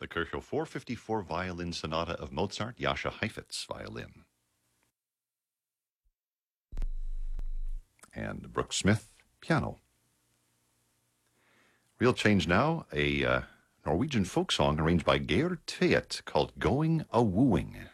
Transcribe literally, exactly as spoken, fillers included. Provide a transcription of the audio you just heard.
Kirchhoff four fifty-four Violin Sonata of Mozart, Jascha Heifetz violin. And Brooke Smith, piano. Real Change Now, a uh, Norwegian folk song arranged by Geir Tvedt called Going A Wooing.